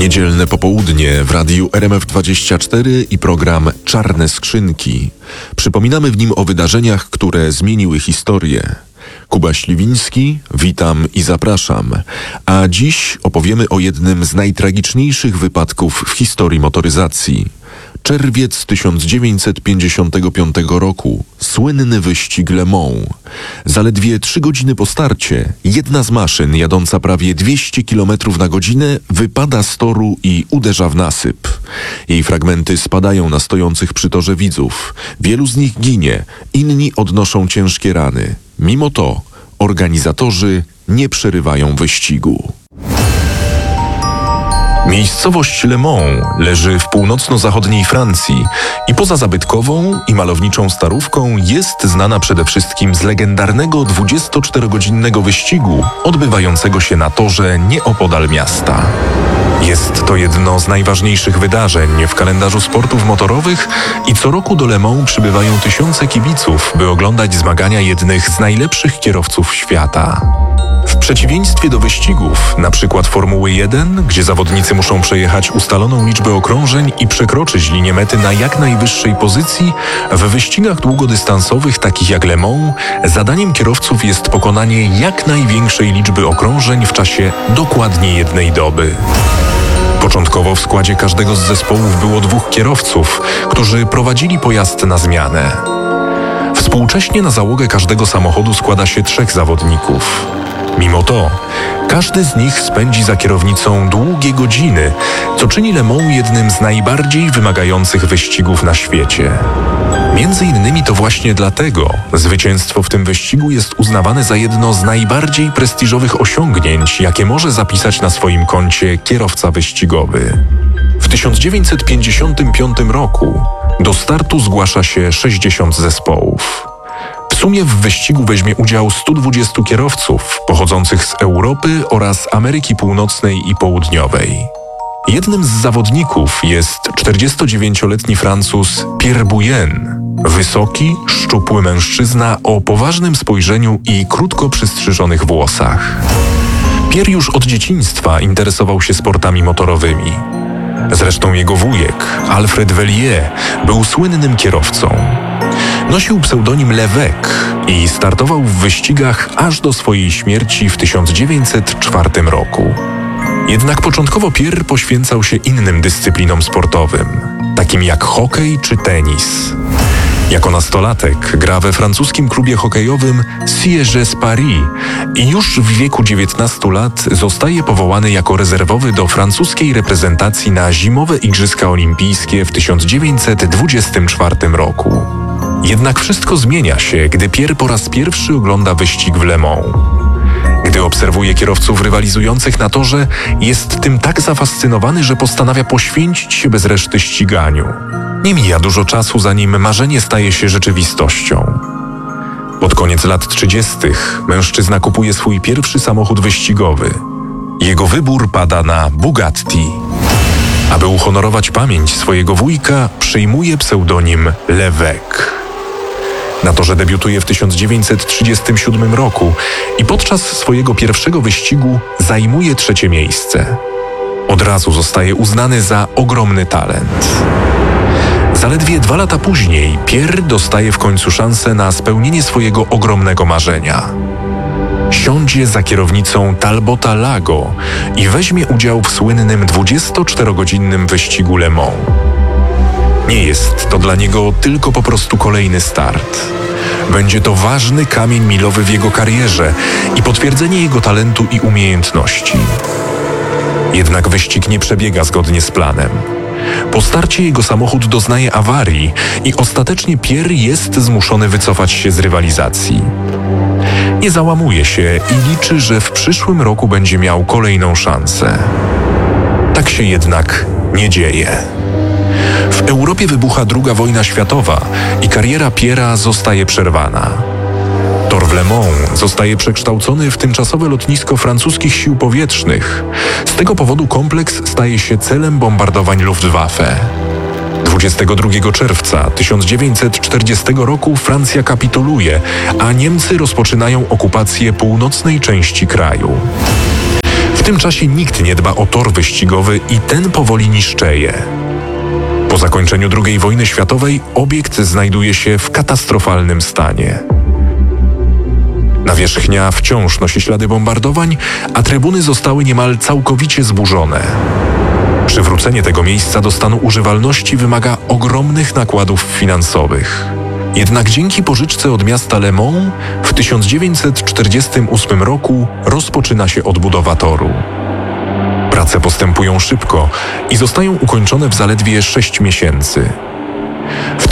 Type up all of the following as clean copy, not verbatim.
Niedzielne popołudnie w radiu RMF24 i program Czarne Skrzynki. Przypominamy w nim o wydarzeniach, które zmieniły historię. Kuba Śliwiński, witam i zapraszam. A dziś opowiemy o jednym z najtragiczniejszych wypadków w historii motoryzacji. Czerwiec 1955 roku. Słynny wyścig Le Mans. Zaledwie 3 godziny po starcie jedna z maszyn jadąca prawie 200 km na godzinę wypada z toru i uderza w nasyp. Jej fragmenty spadają na stojących przy torze widzów. Wielu z nich ginie, inni odnoszą ciężkie rany. Mimo to organizatorzy nie przerywają wyścigu. Miejscowość Le Mans leży w północno-zachodniej Francji i poza zabytkową i malowniczą starówką jest znana przede wszystkim z legendarnego 24-godzinnego wyścigu odbywającego się na torze nieopodal miasta. Jest to jedno z najważniejszych wydarzeń w kalendarzu sportów motorowych i co roku do Le Mans przybywają tysiące kibiców, by oglądać zmagania jednych z najlepszych kierowców świata. W przeciwieństwie do wyścigów, na przykład Formuły 1, gdzie zawodnicy muszą przejechać ustaloną liczbę okrążeń i przekroczyć linię mety na jak najwyższej pozycji, w wyścigach długodystansowych takich jak Le Mans zadaniem kierowców jest pokonanie jak największej liczby okrążeń w czasie dokładnie jednej doby. Początkowo w składzie każdego z zespołów było 2 kierowców, którzy prowadzili pojazd na zmianę. Współcześnie na załogę każdego samochodu składa się 3 zawodników. Mimo to, każdy z nich spędzi za kierownicą długie godziny, co czyni Le Mans jednym z najbardziej wymagających wyścigów na świecie. Między innymi to właśnie dlatego zwycięstwo w tym wyścigu jest uznawane za jedno z najbardziej prestiżowych osiągnięć, jakie może zapisać na swoim koncie kierowca wyścigowy. W 1955 roku do startu zgłasza się 60 zespołów. W sumie w wyścigu weźmie udział 120 kierowców pochodzących z Europy oraz Ameryki Północnej i Południowej. Jednym z zawodników jest 49-letni Francuz Pierre Bouyen. Wysoki, szczupły mężczyzna o poważnym spojrzeniu i krótko przystrzyżonych włosach. Pierre już od dzieciństwa interesował się sportami motorowymi. Zresztą jego wujek, Alfred Vellier, był słynnym kierowcą. Nosił pseudonim L'évêque i startował w wyścigach aż do swojej śmierci w 1904 roku. Jednak początkowo Pierre poświęcał się innym dyscyplinom sportowym, takim jak hokej czy tenis. Jako nastolatek gra we francuskim klubie hokejowym CSGS Paris i już w wieku 19 lat zostaje powołany jako rezerwowy do francuskiej reprezentacji na zimowe Igrzyska Olimpijskie w 1924 roku. Jednak wszystko zmienia się, gdy Pierre po raz pierwszy ogląda wyścig w Le Mans. Gdy obserwuje kierowców rywalizujących na torze, jest tym tak zafascynowany, że postanawia poświęcić się bez reszty ściganiu. Nie mija dużo czasu, zanim marzenie staje się rzeczywistością. Pod koniec lat 30. mężczyzna kupuje swój pierwszy samochód wyścigowy. Jego wybór pada na Bugatti. Aby uhonorować pamięć swojego wujka, przyjmuje pseudonim L'évêque. Na torze debiutuje w 1937 roku i podczas swojego pierwszego wyścigu zajmuje 3. miejsce. Od razu zostaje uznany za ogromny talent. Zaledwie 2 lata później Pierre dostaje w końcu szansę na spełnienie swojego ogromnego marzenia. Siądzie za kierownicą Talbota Lago i weźmie udział w słynnym 24-godzinnym wyścigu Le Mans. Nie jest to dla niego tylko po prostu kolejny start. Będzie to ważny kamień milowy w jego karierze i potwierdzenie jego talentu i umiejętności. Jednak wyścig nie przebiega zgodnie z planem. Po starcie jego samochód doznaje awarii i ostatecznie Pierre jest zmuszony wycofać się z rywalizacji. Nie załamuje się i liczy, że w przyszłym roku będzie miał kolejną szansę. Tak się jednak nie dzieje. W Europie wybucha II wojna światowa i kariera Pierre'a zostaje przerwana. Tor w Le Mans zostaje przekształcony w tymczasowe lotnisko francuskich sił powietrznych. Z tego powodu kompleks staje się celem bombardowań Luftwaffe. 22 czerwca 1940 roku Francja kapituluje, a Niemcy rozpoczynają okupację północnej części kraju. W tym czasie nikt nie dba o tor wyścigowy i ten powoli niszczeje. Po zakończeniu II wojny światowej obiekt znajduje się w katastrofalnym stanie. Nawierzchnia wciąż nosi ślady bombardowań, a trybuny zostały niemal całkowicie zburzone. Przywrócenie tego miejsca do stanu używalności wymaga ogromnych nakładów finansowych. Jednak dzięki pożyczce od miasta Le Mans w 1948 roku rozpoczyna się odbudowa toru. Prace postępują szybko i zostają ukończone w zaledwie 6 miesięcy. W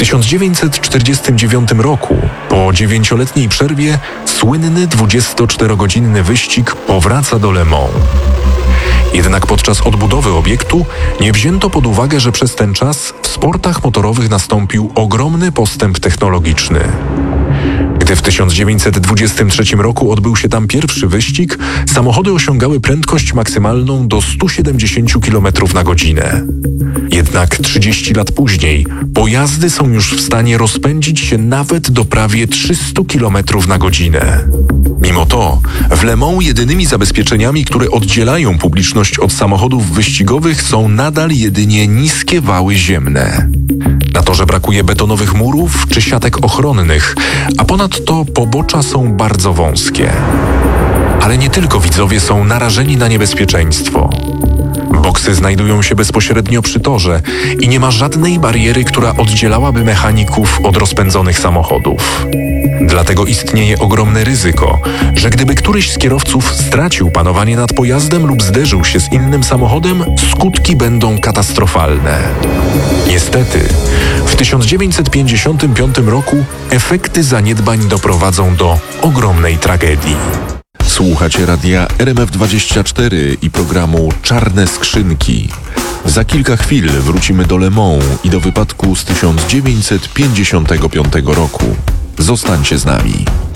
1949 roku, po 9-letniej przerwie, słynny 24-godzinny wyścig powraca do Le Mans. Jednak podczas odbudowy obiektu nie wzięto pod uwagę, że przez ten czas w sportach motorowych nastąpił ogromny postęp technologiczny. Gdy w 1923 roku odbył się tam pierwszy wyścig, samochody osiągały prędkość maksymalną do 170 km na godzinę. Jednak 30 lat później pojazdy są już w stanie rozpędzić się nawet do prawie 300 km na godzinę. Mimo to w Le Mans jedynymi zabezpieczeniami, które oddzielają publiczność od samochodów wyścigowych, są nadal jedynie niskie wały ziemne. Na torze brakuje betonowych murów czy siatek ochronnych, a ponadto pobocza są bardzo wąskie. Ale nie tylko widzowie są narażeni na niebezpieczeństwo. Boksy znajdują się bezpośrednio przy torze i nie ma żadnej bariery, która oddzielałaby mechaników od rozpędzonych samochodów. Dlatego istnieje ogromne ryzyko, że gdyby któryś z kierowców stracił panowanie nad pojazdem lub zderzył się z innym samochodem, skutki będą katastrofalne. Niestety, w 1955 roku efekty zaniedbań doprowadzą do ogromnej tragedii. Słuchacie radia RMF24 i programu Czarne Skrzynki. Za kilka chwil wrócimy do Le Mans i do wypadku z 1955 roku. Zostańcie z nami.